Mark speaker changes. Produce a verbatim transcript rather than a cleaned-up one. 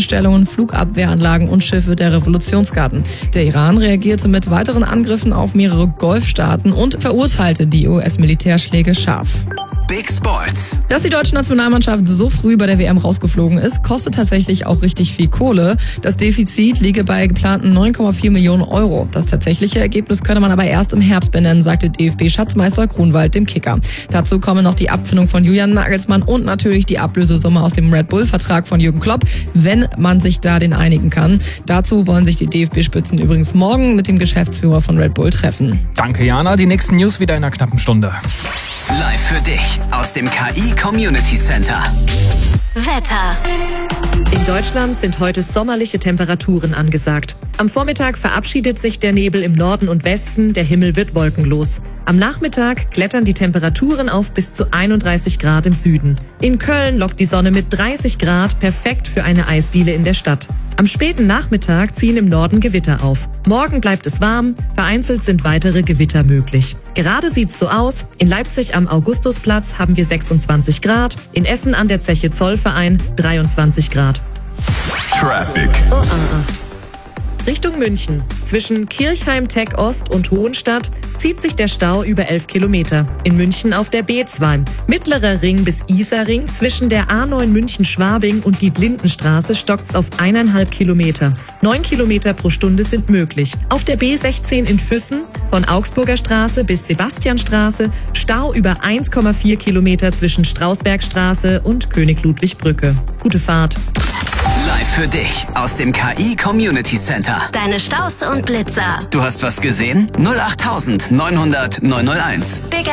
Speaker 1: Raketenstellungen, Flugabwehranlagen und Schiffe der Revolutionsgarden. Der Iran reagierte mit weiteren Angriffen auf mehrere Golfstaaten und verurteilte die U S-Militärschläge scharf.
Speaker 2: Big Sports.
Speaker 1: Dass die deutsche Nationalmannschaft so früh bei der W M rausgeflogen ist, kostet tatsächlich auch richtig viel Kohle. Das Defizit liege bei geplanten neun Komma vier Millionen Euro. Das tatsächliche Ergebnis könne man aber erst im Herbst benennen, sagte D F B-Schatzmeister Grunwald dem Kicker. Dazu kommen noch die Abfindung von Julian Nagelsmann und natürlich die Ablösesumme aus dem Red Bull-Vertrag von Jürgen Klopp, wenn man sich da den einigen kann. Dazu wollen sich die D F B-Spitzen übrigens morgen mit dem Geschäftsführer von Red Bull treffen.
Speaker 3: Danke, Jana. Die nächsten News wieder in einer knappen Stunde.
Speaker 2: Live für dich aus dem K I Community Center.
Speaker 4: Wetter.
Speaker 5: In Deutschland sind heute sommerliche Temperaturen angesagt. Am Vormittag verabschiedet sich der Nebel im Norden und Westen, der Himmel wird wolkenlos. Am Nachmittag klettern die Temperaturen auf bis zu einunddreißig Grad im Süden. In Köln lockt die Sonne mit dreißig Grad, perfekt für eine Eisdiele in der Stadt. Am späten Nachmittag ziehen im Norden Gewitter auf. Morgen bleibt es warm, vereinzelt sind weitere Gewitter möglich. Gerade sieht's so aus, in Leipzig am Augustusplatz haben wir sechsundzwanzig Grad, in Essen an der Zeche Zollverein dreiundzwanzig Grad.
Speaker 2: Traffic.
Speaker 5: Oh, ah, ah. Richtung München. Zwischen Kirchheim, Tech Ost und Hohenstadt zieht sich der Stau über elf Kilometer. In München auf der B zwei. Mittlerer Ring bis Isarring zwischen der A neun München-Schwabing und die Lindenstraße stockt's auf eineinhalb Kilometer. Neun Kilometer pro Stunde sind möglich. Auf der B sechzehn in Füssen von Augsburger Straße bis Sebastianstraße Stau über eins Komma vier Kilometer zwischen Strausbergstraße und König-Ludwig-Brücke. Gute Fahrt.
Speaker 2: Live für dich aus dem K I Community Center.
Speaker 4: Deine Staus und Blitzer.
Speaker 2: Du hast was gesehen? null acht neunhundert neunhunderteins.
Speaker 4: Big